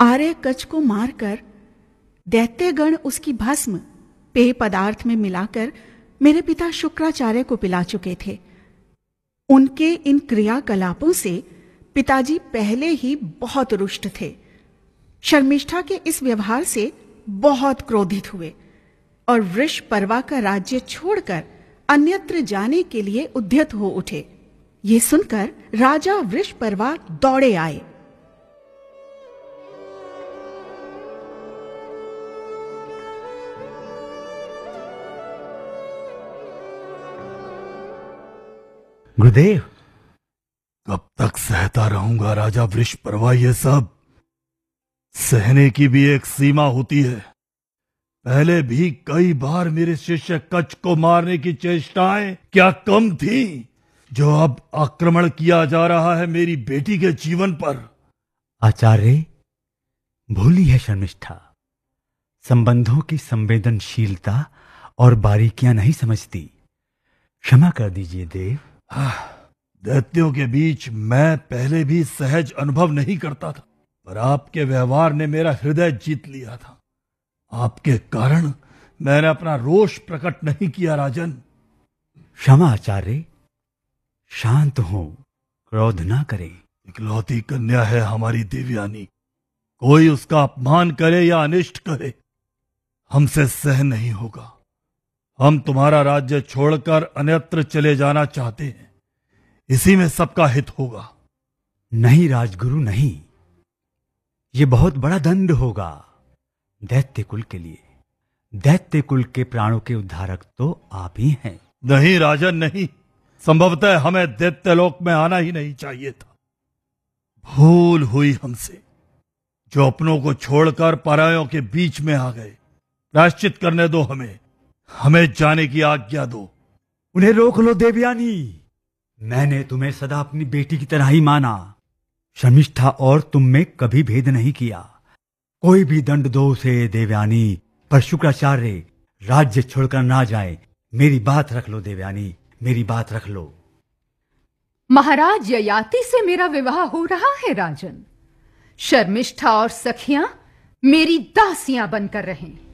आर्य कच को मारकर दैत्यगण उसकी भस्म पेय पदार्थ में मिलाकर मेरे पिता शुक्राचार्य को पिला चुके थे। उनके इन क्रियाकलापों से पिताजी पहले ही बहुत रुष्ट थे। शर्मिष्ठा के इस व्यवहार से बहुत क्रोधित हुए और वृषपर्वा का राज्य छोड़कर अन्यत्र जाने के लिए उद्यत हो उठे। ये सुनकर राजा वृषपर्वा दौड़े आए। गुरुदेव, कब तक सहता रहूंगा राजा वृषपर्वा? ये सब सहने की भी एक सीमा होती है। पहले भी कई बार मेरे शिष्य कच्छ को मारने की चेष्टाएं क्या कम थी, जो अब आक्रमण किया जा रहा है मेरी बेटी के जीवन पर? आचार्य, भूली है शर्मिष्ठा। संबंधों की संवेदनशीलता और बारीकियां नहीं समझती। क्षमा कर दीजिए देव। दैत्यों के बीच मैं पहले भी सहज अनुभव नहीं करता था, पर आपके व्यवहार ने मेरा हृदय जीत लिया था। आपके कारण मैंने अपना रोष प्रकट नहीं किया राजन। क्षमा आचार्य, शांत हो, क्रोध ना करें। इकलौती कन्या है हमारी देवयानी। कोई उसका अपमान करे या अनिष्ट करे, हमसे सहन नहीं होगा। हम तुम्हारा राज्य छोड़कर अन्यत्र चले जाना चाहते हैं, इसी में सबका हित होगा। नहीं राजगुरु, नहीं। ये बहुत बड़ा दंड होगा दैत्य कुल के लिए। दैत्य कुल के प्राणों के उद्धारक तो आप ही हैं। नहीं राजन, नहीं। संभवतः हमें दैत्यलोक में आना ही नहीं चाहिए था। भूल हुई हमसे, जो अपनों को छोड़कर परायों के बीच में आ गए। प्रायश्चित करने दो हमें जाने की आज्ञा दो। उन्हें रोक लो देवयानी। मैंने तुम्हें सदा अपनी बेटी की तरह ही माना। शर्मिष्ठा और तुम में कभी भेद नहीं किया। कोई भी दंड दो उसे देवयानी, पर शुक्राचार्य राज्य छोड़कर ना जाए। मेरी बात रख लो देवयानी, मेरी बात रख लो। महाराज ययाति से मेरा विवाह हो रहा है राजन। शर्मिष्ठा और सखियां मेरी दासियां बनकर रहें।